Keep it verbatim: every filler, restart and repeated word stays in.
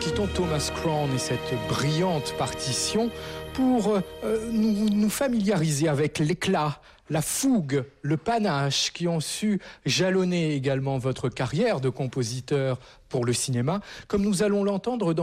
quittons Thomas Crown et cette brillante partition pour euh, nous, nous familiariser avec l'éclat, la fougue, le panache qui ont su jalonner également votre carrière de compositeur pour le cinéma, comme nous allons l'entendre dans